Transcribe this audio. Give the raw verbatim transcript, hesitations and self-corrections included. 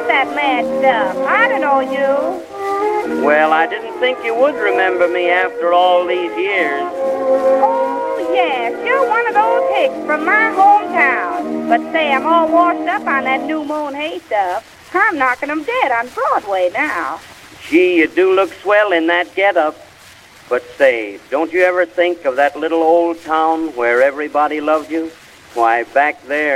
that mad stuff. I don't know you. Well, I didn't think you would remember me after all these years. Oh, yes, you're one of those hicks from my hometown. But say, I'm all washed up on that New Moon hay stuff. I'm knocking 'em dead on Broadway now. Gee, you do look swell in that get-up. But say, don't you ever think of that little old town where everybody loved you? Why, back there,